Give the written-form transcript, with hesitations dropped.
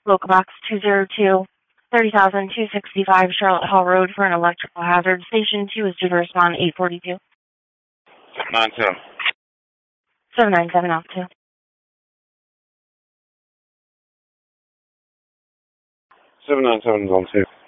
Local box 202, 30,265 Charlotte Hall Road for an electrical hazard. Station 2 is due to respond 842. 797. 797 off 2. 797 is on 2.